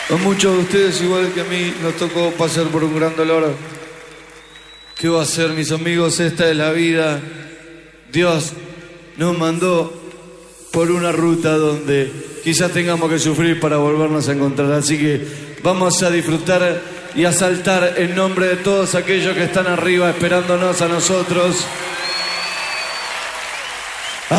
A muchos de ustedes, igual que a mí, nos tocó pasar por un gran dolor. ¿Qué va a hacer, mis amigos? Esta es la vida. Dios nos mandó por una ruta donde quizás tengamos que sufrir para volvernos a encontrar. Así que vamos a disfrutar y a saltar en nombre de todos aquellos que están arriba esperándonos a nosotros.